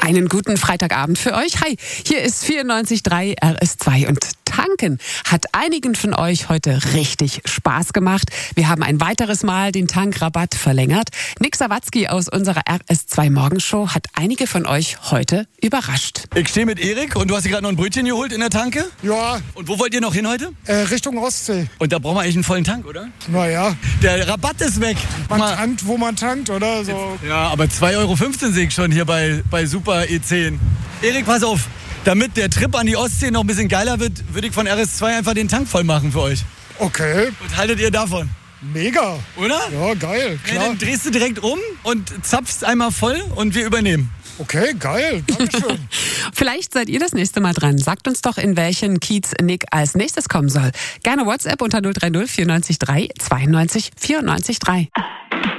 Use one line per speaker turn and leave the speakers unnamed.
Einen guten Freitagabend für euch. Hi, hier ist 94.3 RS2 und Tanken hat einigen von euch heute richtig Spaß gemacht. Wir haben ein weiteres Mal den Tankrabatt verlängert. Nick Sawatzki aus unserer RS2 Morgenshow hat einige von euch heute überrascht.
Ich stehe mit Erik und du hast dir gerade noch ein Brötchen geholt in der Tanke?
Ja.
Und wo wollt ihr noch hin heute?
Richtung Ostsee.
Und da brauchen wir eigentlich einen vollen Tank, oder?
Naja.
Der Rabatt ist weg.
Man tankt, wo man tankt, oder? So.
Ja, aber 2,15 Euro sehe ich schon hier bei Super E10. Erik, pass auf. Damit der Trip an die Ostsee noch ein bisschen geiler wird, würde ich von RS2 einfach den Tank voll machen für euch.
Okay.
Was haltet ihr davon?
Mega.
Oder?
Ja, geil,
Ja,
klar.
dann drehst du direkt um und zapfst einmal voll und wir übernehmen.
Okay, geil. Dankeschön.
Vielleicht seid ihr das nächste Mal dran. Sagt uns doch, in welchen Kiez Nick als nächstes kommen soll. Gerne WhatsApp unter 030 94 3 92 94 3.